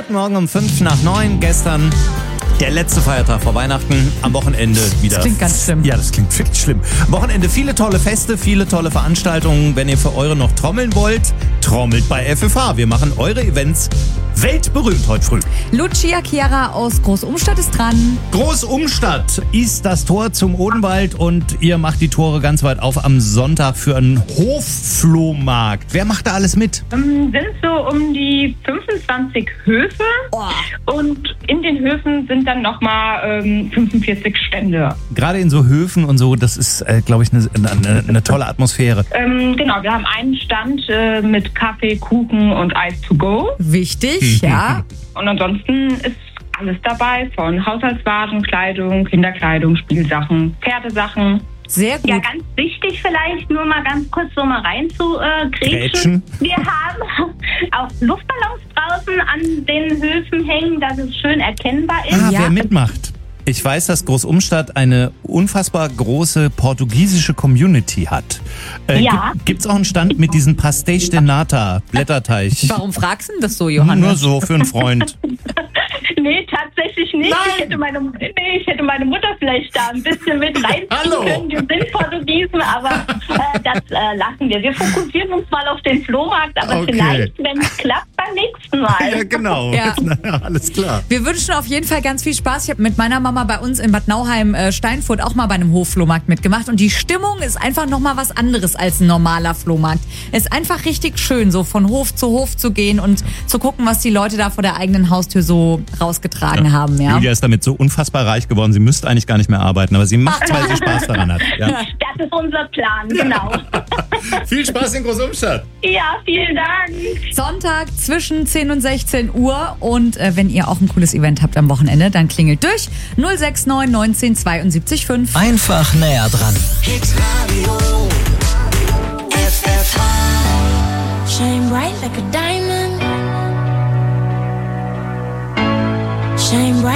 Guten Morgen um 8:55. Gestern der letzte Feiertag vor Weihnachten, am Wochenende wieder. Das klingt ganz schlimm. Ja, das klingt wirklich schlimm. Am Wochenende viele tolle Feste, viele tolle Veranstaltungen. Wenn ihr für eure noch trommeln wollt, trommelt bei FFH. Wir machen eure Events weltberühmt heute früh. Lucia Chiara aus Großumstadt ist dran. Großumstadt ist das Tor zum Odenwald und ihr macht die Tore ganz weit auf am Sonntag für einen Hofflohmarkt. Wer macht da alles mit? Sind so um die 25 Höfe und in den Höfen sind dann nochmal 45 Stände. Gerade in so Höfen und so, das ist, glaube ich, eine tolle Atmosphäre. Genau, wir haben einen Stand mit Kaffee, Kuchen und Eis to go. Wichtig, ja. Und ansonsten ist alles dabei, von Haushaltswaren, Kleidung, Kinderkleidung, Spielsachen, Pferdesachen. Sehr gut. Ja, ganz wichtig vielleicht, nur mal ganz kurz so mal rein zu Grätschen. grätschen. Wir haben auch Luftballons draußen an den Höfen hängen, dass es schön erkennbar ist. Ah, Ja. wer mitmacht? Ich weiß, dass Großumstadt eine unfassbar große portugiesische Community hat. Ja. Gibt's auch einen Stand mit diesen Pastéis de Nata, Blätterteig? Warum fragst du denn das so, Johannes? Nur so für einen Freund. Nee, tatsächlich nicht. Nein. Ich hätte meine Mutter vielleicht da ein bisschen mit reinziehen Hallo. können. Wir sind Portugiesen, aber das lassen wir. Wir fokussieren uns mal auf den Flohmarkt, aber Okay. vielleicht, wenn es klappt, beim nächsten Mal. Ja, genau. Ja. Alles klar. Wir wünschen auf jeden Fall ganz viel Spaß. Ich habe mit meiner Mama bei uns in Bad Nauheim Steinfurt auch mal bei einem Hofflohmarkt mitgemacht und die Stimmung ist einfach nochmal was anderes als ein normaler Flohmarkt. Es ist einfach richtig schön, so von Hof zu gehen und zu gucken, was die Leute da vor der eigenen Haustür so rausgetragen haben. Ja. Julia ist damit so unfassbar reich geworden, sie müsste eigentlich gar nicht mehr arbeiten, aber sie macht's, weil sie Spaß daran hat. Ja. Das ist unser Plan, genau. Viel Spaß in Großumstadt. Ja, vielen Dank. Sonntag zwischen 10 und 16 Uhr und wenn ihr auch ein cooles Event habt am Wochenende, dann klingelt durch 069 19 72 5. Einfach näher dran. Hit Radio FFH. Shine bright like a diamond.